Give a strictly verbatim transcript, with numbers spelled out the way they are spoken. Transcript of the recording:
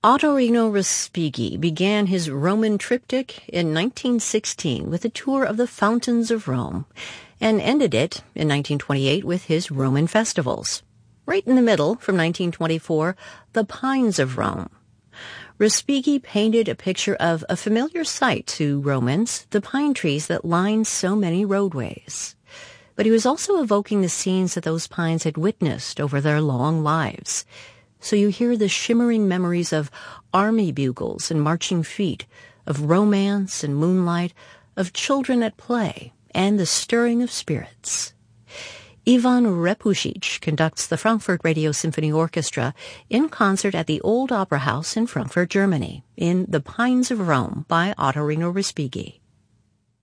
Ottorino Respighi began his Roman triptych in nineteen sixteen with a tour of the fountains of Rome, and ended it in nineteen twenty-eight with his Roman festivals. Right in the middle, from nineteen twenty-four, The Pines of Rome. Respighi painted a picture of a familiar sight to Romans, the pine trees that line so many roadways. But he was also evoking the scenes that those pines had witnessed over their long lives. So you hear the shimmering memories of army bugles and marching feet, of romance and moonlight, of children at play, and the stirring of spirits. Ivan Repusic conducts the Frankfurt Radio Symphony Orchestra in concert at the Old Opera House in Frankfurt, Germany, in The Pines of Rome by Ottorino Respighi.